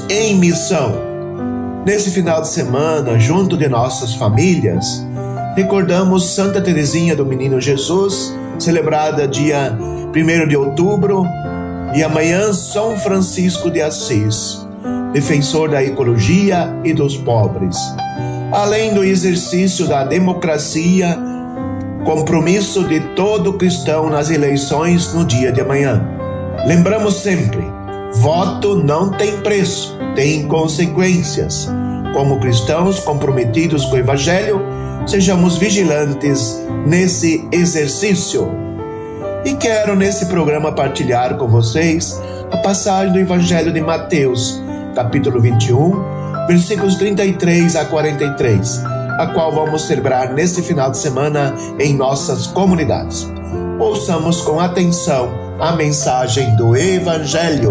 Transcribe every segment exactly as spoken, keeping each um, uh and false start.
em missão. Nesse final de semana, junto de nossas famílias, recordamos Santa Teresinha do Menino Jesus, celebrada dia primeiro de outubro, e amanhã São Francisco de Assis, defensor da ecologia e dos pobres. Além do exercício da democracia, compromisso de todo cristão nas eleições no dia de amanhã. Lembramos sempre, voto não tem preço, tem consequências. Como cristãos comprometidos com o Evangelho, sejamos vigilantes nesse exercício. E quero nesse programa partilhar com vocês a passagem do Evangelho de Mateus, capítulo vinte e um, versículos trinta e três a quarenta e três, a qual vamos celebrar nesse final de semana em nossas comunidades. Ouçamos com atenção a mensagem do Evangelho.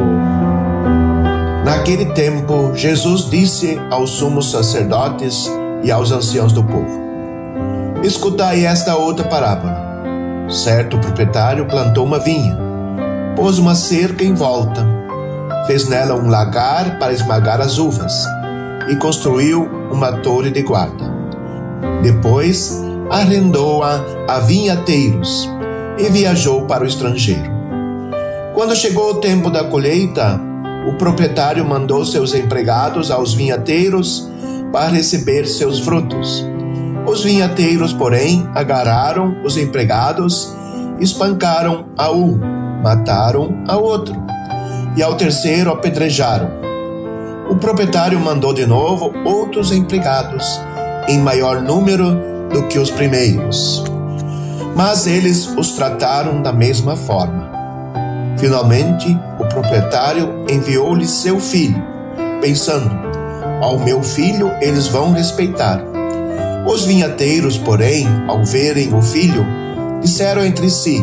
Naquele tempo, Jesus disse aos sumos sacerdotes e aos anciãos do povo: escutai esta outra parábola. Certo proprietário plantou uma vinha, pôs uma cerca em volta, fez nela um lagar para esmagar as uvas e construiu uma torre de guarda. Depois arrendou-a a vinhateiros e viajou para o estrangeiro. Quando chegou o tempo da colheita, o proprietário mandou seus empregados aos vinhateiros para receber seus frutos. Os vinhateiros, porém, agarraram os empregados, espancaram a um, mataram a outro, e ao terceiro apedrejaram. O proprietário mandou de novo outros empregados, em maior número do que os primeiros. Mas eles os trataram da mesma forma. Finalmente, o proprietário enviou-lhe seu filho, pensando: ao meu filho eles vão respeitar. Os vinhateiros, porém, ao verem o filho, disseram entre si: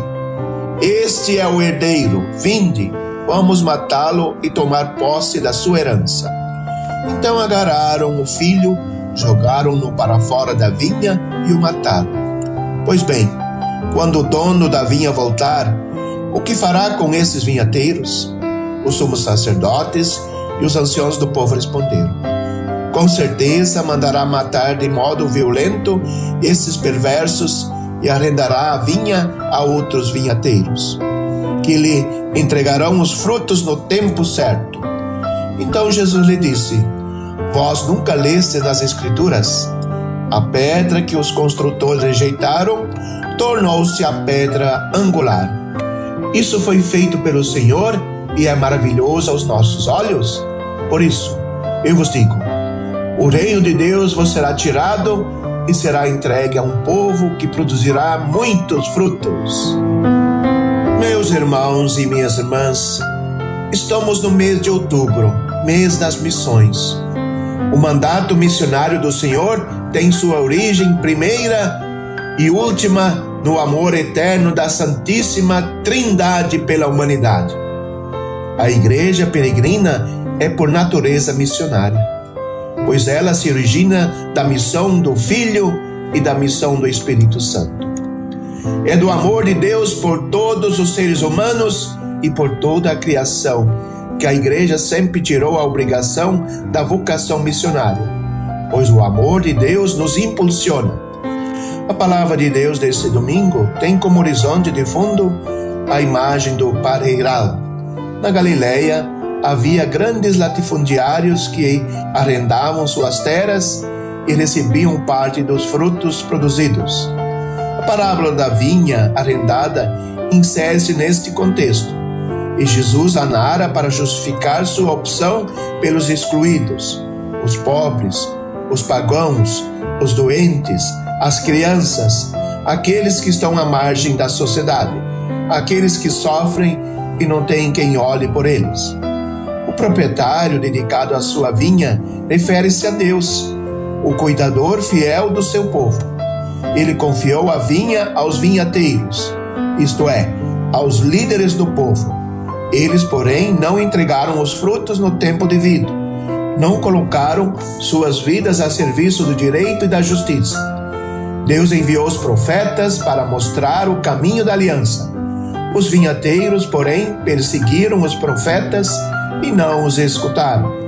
este é o herdeiro, vinde, vamos matá-lo e tomar posse da sua herança. Então agarraram o filho, jogaram-no para fora da vinha e o mataram. Pois bem, quando o dono da vinha voltar, o que fará com esses vinhateiros? Os sumos sacerdotes e os anciãos do povo responderam: com certeza mandará matar de modo violento esses perversos e arrendará a vinha a outros vinhateiros, que lhe entregarão os frutos no tempo certo. Então Jesus lhe disse: vós nunca leste nas Escrituras? A pedra que os construtores rejeitaram tornou-se a pedra angular. Isso foi feito pelo Senhor e é maravilhoso aos nossos olhos. Por isso, eu vos digo, o reino de Deus vos será tirado e será entregue a um povo que produzirá muitos frutos. Meus irmãos e minhas irmãs, estamos no mês de outubro, mês das missões. O mandato missionário do Senhor tem sua origem primeira e última no amor eterno da Santíssima Trindade pela humanidade. A Igreja peregrina é por natureza missionária, pois ela se origina da missão do Filho e da missão do Espírito Santo. É do amor de Deus por todos os seres humanos e por toda a criação que a Igreja sempre tirou a obrigação da vocação missionária, pois o amor de Deus nos impulsiona. A palavra de Deus desse domingo tem como horizonte de fundo a imagem do parreiral. Na Galileia havia grandes latifundiários que arrendavam suas terras e recebiam parte dos frutos produzidos. A parábola da vinha arrendada insere-se neste contexto, e Jesus a narra para justificar sua opção pelos excluídos, os pobres, os pagãos, os doentes, as crianças, aqueles que estão à margem da sociedade, aqueles que sofrem e não têm quem olhe por eles. O proprietário dedicado à sua vinha refere-se a Deus, o cuidador fiel do seu povo. Ele confiou a vinha aos vinhateiros, isto é, aos líderes do povo. Eles, porém, não entregaram os frutos no tempo devido, não colocaram suas vidas a serviço do direito e da justiça. Deus enviou os profetas para mostrar o caminho da aliança. Os vinhateiros, porém, perseguiram os profetas e não os escutaram.